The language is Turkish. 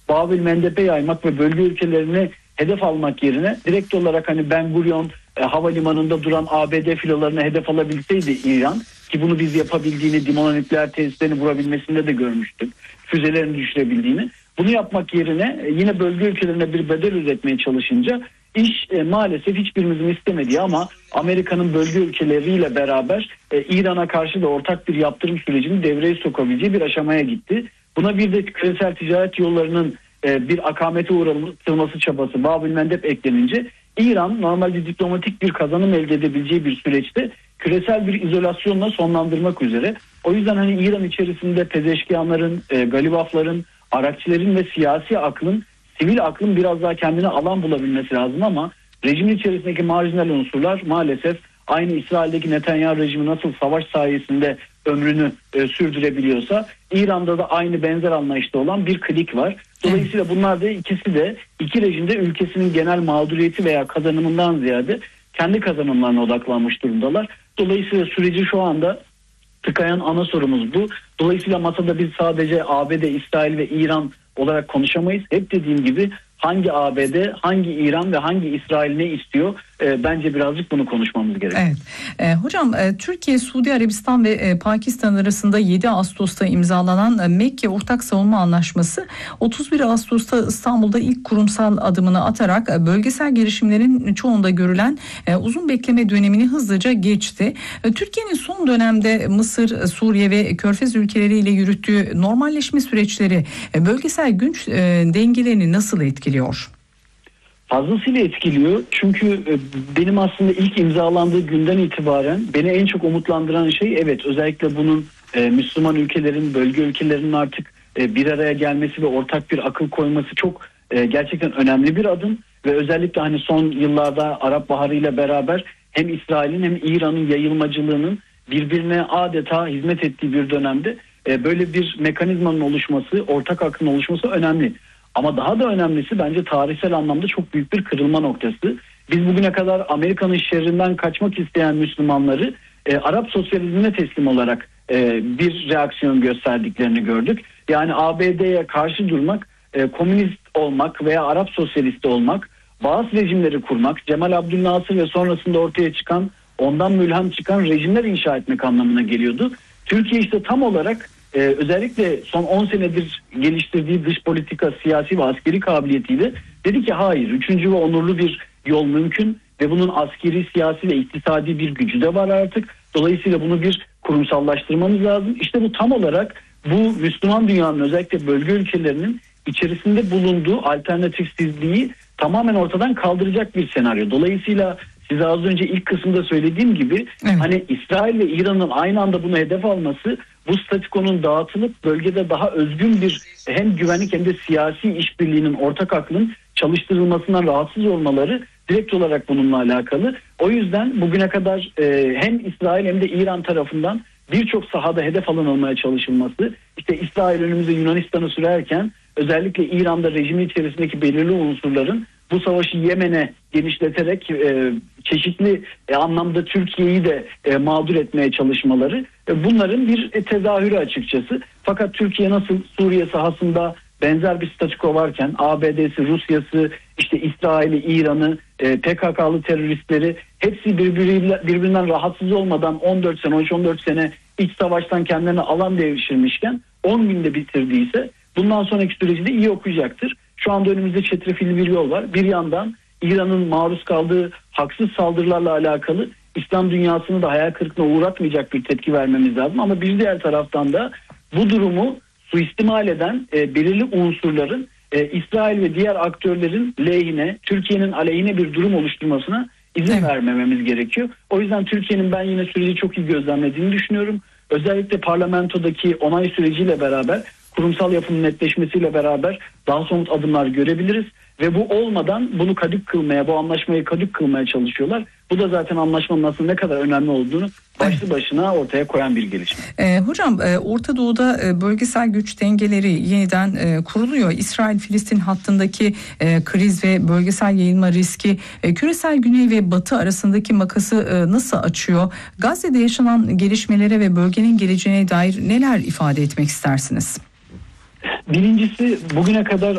Babil Mendeb'e yaymak ve bölge ülkelerini hedef almak yerine direkt olarak hani Ben Gurion havalimanında duran ABD filolarını hedef alabilseydi İran, ki bunu biz yapabildiğini, Dimona nükleer tesislerini vurabilmesinde de görmüştük. Füzelerini düşürebildiğini. Bunu yapmak yerine yine bölge ülkelerine bir bedel üretmeye çalışınca iş maalesef hiçbirimizin istemediği ama Amerika'nın bölge ülkeleriyle beraber İran'a karşı da ortak bir yaptırım sürecini devreye sokabileceği bir aşamaya gitti. Buna bir de küresel ticaret yollarının bir akamete uğratılması çabası, Babil Mendeb eklenince İran normalde diplomatik bir kazanım elde edebileceği bir süreçte küresel bir izolasyonla sonlandırmak üzere. O yüzden hani İran içerisinde Pezeşkiyanların, Galibafların, Arakçilerin ve siyasi aklın, sivil aklın biraz daha kendine alan bulabilmesi lazım ama rejimin içerisindeki marjinal unsurlar maalesef aynı İsrail'deki Netanyahu rejimi nasıl savaş sayesinde ömrünü sürdürebiliyorsa İran'da da aynı benzer anlayışta olan bir klik var. Dolayısıyla bunlar da ikisi de iki rejimde ülkesinin genel mağduriyeti veya kazanımından ziyade kendi kazanımlarına odaklanmış durumdalar. Dolayısıyla süreci şu anda tıkayan ana sorumuz bu. Dolayısıyla masada biz sadece ABD, İsrail ve İran olarak konuşamayız. Hep dediğim gibi hangi ABD, hangi İran ve hangi İsrail ne istiyor? Bence birazcık bunu konuşmamız gerekiyor. Evet. Hocam Türkiye, Suudi Arabistan ve Pakistan arasında 7 Ağustos'ta imzalanan Mekke Ortak Savunma Anlaşması 31 Ağustos'ta İstanbul'da ilk kurumsal adımını atarak bölgesel gelişimlerin çoğunda görülen uzun bekleme dönemini hızlıca geçti. Türkiye'nin son dönemde Mısır, Suriye ve Körfez ülkeleriyle yürüttüğü normalleşme süreçleri bölgesel güç dengelerini nasıl etkiliyor? Fazlasıyla etkiliyor. Çünkü benim aslında ilk imzalandığı günden itibaren beni en çok umutlandıran şey, evet, özellikle bunun Müslüman ülkelerin, bölge ülkelerinin artık bir araya gelmesi ve ortak bir akıl koyması çok gerçekten önemli bir adım. Ve özellikle hani son yıllarda Arap Baharı ile beraber hem İsrail'in hem İran'ın yayılmacılığının birbirine adeta hizmet ettiği bir dönemde böyle bir mekanizmanın oluşması, ortak aklın oluşması önemli. Ama daha da önemlisi bence tarihsel anlamda çok büyük bir kırılma noktası. Biz bugüne kadar Amerika'nın şerrinden kaçmak isteyen Müslümanları Arap sosyalizmine teslim olarak bir reaksiyon gösterdiklerini gördük. Yani ABD'ye karşı durmak, komünist olmak veya Arap sosyalisti olmak, bazı rejimleri kurmak, Cemal Abdülnasır ve sonrasında ortaya çıkan, ondan mülhem çıkan rejimler inşa etmek anlamına geliyordu. Türkiye işte tam olarak özellikle son 10 senedir geliştirdiği dış politika, siyasi ve askeri kabiliyetiyle dedi ki hayır, üçüncü ve onurlu bir yol mümkün ve bunun askeri, siyasi ve iktisadi bir gücü de var artık. Dolayısıyla bunu bir kurumsallaştırmamız lazım. İşte bu tam olarak bu Müslüman dünyanın, özellikle bölge ülkelerinin içerisinde bulunduğu alternatifsizliği tamamen ortadan kaldıracak bir senaryo. Dolayısıyla size az önce ilk kısımda söylediğim gibi hani İsrail ve İran'ın aynı anda bunu hedef alması, bu statükonun dağıtılıp bölgede daha özgün bir hem güvenlik hem de siyasi işbirliğinin, ortak aklın çalıştırılmasından rahatsız olmaları direkt olarak bununla alakalı. O yüzden bugüne kadar hem İsrail hem de İran tarafından birçok sahada hedef alınmaya çalışılması, işte İsrail önümüze Yunanistan'ı sürerken özellikle İran'da rejimin içerisindeki belirli unsurların bu savaşı Yemen'e genişleterek çeşitli anlamda Türkiye'yi de mağdur etmeye çalışmaları, bunların bir tezahürü açıkçası. Fakat Türkiye nasıl Suriye sahasında benzer bir statüko varken ABD'si, Rusya'sı, işte İsrail'i, İran'ı, PKK'lı teröristleri hepsi birbirinden rahatsız olmadan 14 sene, 13-14 sene iç savaştan kendilerine alan devşirmişken 10 günde bitirdiyse bundan sonraki süreci de iyi okuyacaktır. Şu anda önümüzde çetrefilli bir yol var. Bir yandan İran'ın maruz kaldığı haksız saldırılarla alakalı İslam dünyasını da hayal kırıklığına uğratmayacak bir tepki vermemiz lazım. Ama bir diğer taraftan da bu durumu suistimal eden belirli unsurların İsrail ve diğer aktörlerin lehine, Türkiye'nin aleyhine bir durum oluşturmasına izin vermememiz gerekiyor. O yüzden Türkiye'nin ben yine süreci çok iyi gözlemlediğini düşünüyorum. Özellikle parlamentodaki onay süreciyle beraber, kurumsal yapının netleşmesiyle beraber daha somut adımlar görebiliriz. Ve bu olmadan bunu kadük kılmaya, bu anlaşmayı kadük kılmaya çalışıyorlar. Bu da zaten anlaşmanın aslında ne kadar önemli olduğunu başlı başına ortaya koyan bir gelişme. Hocam Orta Doğu'da bölgesel güç dengeleri yeniden kuruluyor. İsrail-Filistin hattındaki kriz ve bölgesel yayılma riski küresel güney ve batı arasındaki makası nasıl açıyor? Gazze'de yaşanan gelişmelere ve bölgenin geleceğine dair neler ifade etmek istersiniz? Birincisi, bugüne kadar